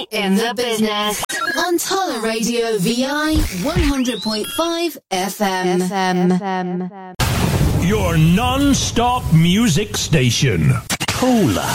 in the business. On Toller Radio VI 100.5 FM. Your non-stop music station. Cola.